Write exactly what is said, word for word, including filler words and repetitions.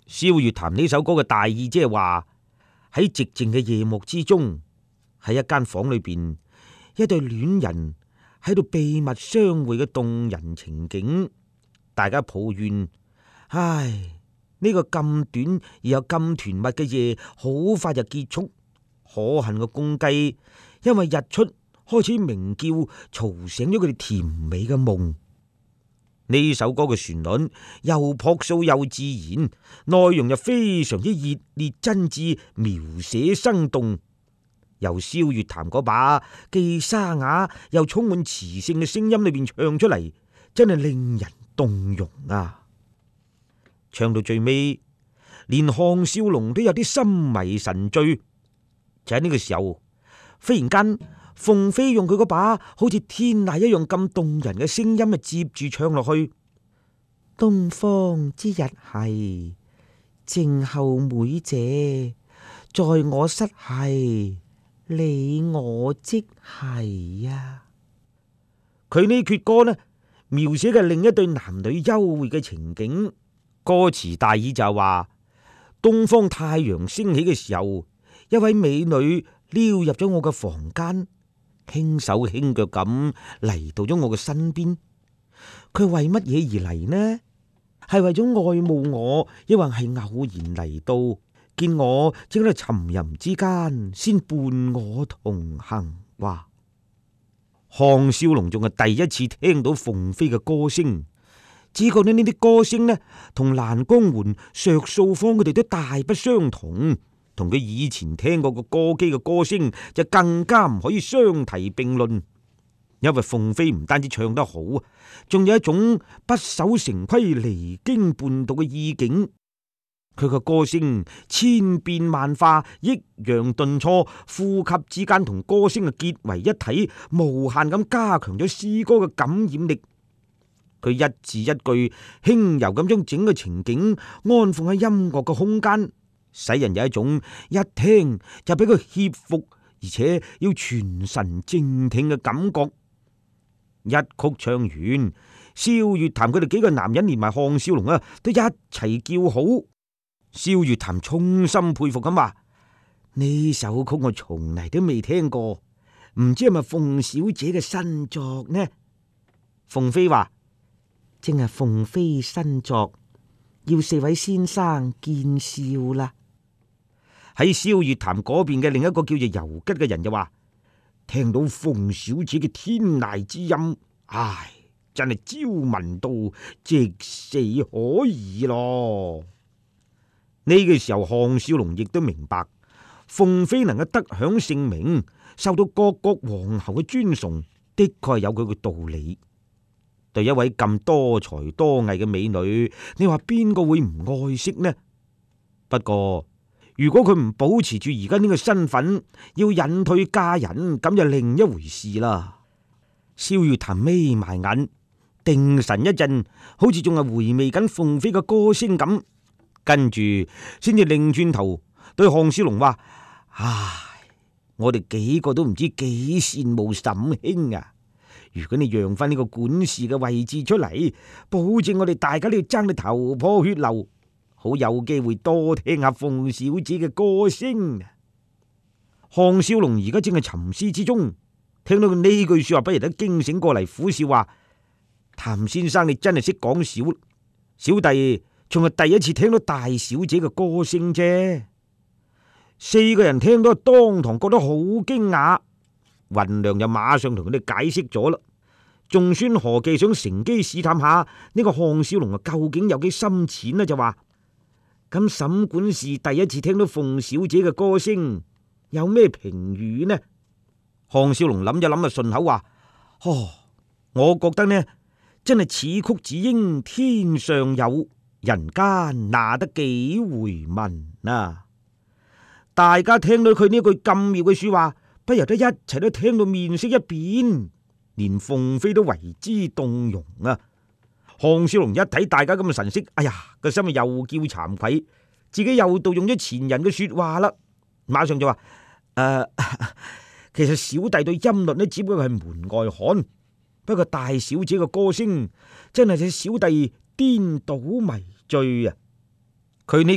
蕭月潭呢首歌嘅大意即係話，喺寂靜嘅夜幕之中，喺一間房裏邊，一對戀人喺度秘密相會嘅動人情景，大家抱怨，唉，呢個咁短而又咁團密嘅夜，好快就結束。可恨嘅公雞因為日出開始鳴叫，嘈醒咗佢哋甜美嘅夢。呢首歌嘅旋律又樸素又自然，內容又非常之熱烈真摯，描寫生動。由蕭月潭嗰把既沙啞又充滿磁性嘅聲音裏邊唱出嚟，真係令人動容啊！唱到最尾，連項少龍都有啲心迷神醉。就喺呢個時候，忽然間，鳳飛用佢嗰把好似天籟一樣咁動人嘅聲音啊，接住唱落去。東方之日係，靜候妹姐，在我室係，你我即係啊！佢呢闕歌呢，描寫嘅另一對男女幽會嘅情景。歌詞大意就係話，東方太陽升起嘅時候，一位美女溜入咗我嘅房間，輕手輕腳咁嚟到咗我嘅身邊。佢為乜嘢而嚟呢？係為咗愛慕我，抑或係偶然嚟到，見我正喺度沉吟之間，先伴我同行？哇！項少龍仲係第一次聽到鳳飛嘅歌聲，只覺得呢啲歌聲呢，同蘭江媛、石素芳佢哋都大不相同，同佢以前聽過個歌姬嘅歌聲就更加唔可以相提並論。因為鳳飛唔單止唱得好，仲有一種不守成規、離經叛道嘅意境。佢個歌聲千變萬化，抑揚頓挫，呼吸之間同歌聲嘅結為一體，無限咁加強咗詩歌嘅感染力。佢一字一句輕柔咁將整個情景安放喺音樂嘅空間，使人有一種一聽就俾佢挾服，而且要全神靜聽嘅感覺。一曲唱完，蕭月潭佢哋幾個男人連埋項少龍啊，都一齊叫好。蕭月潭衷心佩服咁話：呢首曲我從嚟都未聽過，唔知係咪鳳小姐嘅新作呢？鳳飛話：正係鳳飛新作，要四位先生見笑啦。喺蕭月潭嗰邊嘅另一個叫做游吉嘅人就話：聽到鳳小姐嘅天籟之音，唉，真係朝聞道，夕死可矣咯。呢個時候，項少龍亦都明白，鳳飛能夠得享盛名，受到各國皇后嘅尊崇，的確係有佢嘅道理。對一位咁多才多藝嘅美女，你話邊個會唔愛惜呢？不過如果佢唔保持住而家呢個身份，要隱退嫁人，咁就另一回事啦。蕭月潭眯埋眼，定神一陣，好似仲係回味緊鳳飛嘅歌聲咁。跟住先至擰轉頭對項少龍話：唉，我哋幾個都唔知幾羨慕沈兄啊！如果你讓翻呢個管事嘅位置出嚟，保證我哋大家都要爭到頭破血流，好有機會多聽下鳳小姐嘅歌聲。項少龍而家正係沉思之中，聽到佢呢句說話，不如都驚醒過嚟，苦笑話：譚先生，你真係識講笑，小弟仲係第一次聽到大小姐嘅歌聲啫。四個人聽到當堂覺得好驚訝，雲良又馬上同佢哋解釋咗啦。仲孫何忌想乘機試探下呢個項少龍啊，究竟有幾深淺呢？就話咁沈管事第一次聽到鳳小姐嘅歌聲，有咩評語呢？項少龍諗一諗啊，順口話：哦，我覺得呢，真係此曲只應天上有，人間哪得幾回聞啊！大家聽到佢呢句咁妙嘅說話，不由得一齊都聽到面色一變，連鳳飛都為之動容啊！項少龍一睇大家咁嘅神色，哎呀，個心又叫慚愧，自己又盜用咗前人嘅說話啦，馬上就話：誒、呃，其實小弟對音律呢，只不過係門外漢，不過大小姐嘅歌聲真係使小弟顛倒迷醉啊！佢呢？